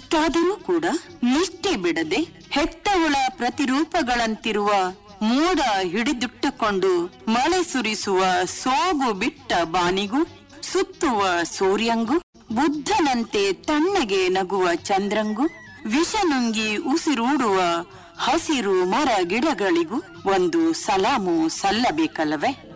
ಇಷ್ಟಾದರೂ ಕೂಡ ನಿಷ್ಠೆ ಬಿಡದೆ ಹೆತ್ತವಳ ಪ್ರತಿರೂಪಗಳಂತಿರುವ ಮೋಡ ಹಿಡಿದಿಟ್ಟುಕೊಂಡು ಮಳೆ ಸುರಿಸುವ ಸೋಗು ಬಿಟ್ಟ ಬಾನಿಗೂ ಸುತ್ತುವ ಸೂರ್ಯಂಗೂ ಬುದ್ಧನಂತೆ ತಣ್ಣಗೆ ನಗುವ ಚಂದ್ರಂಗೂ ವಿಷ ನುಂಗಿ ಉಸಿರೂಡುವ ಹಸಿರು ಮರ ಗಿಡಗಳಿಗೂ ಒಂದು ಸಲಾಮು ಸಲ್ಲಬೇಕಲ್ಲವೇ?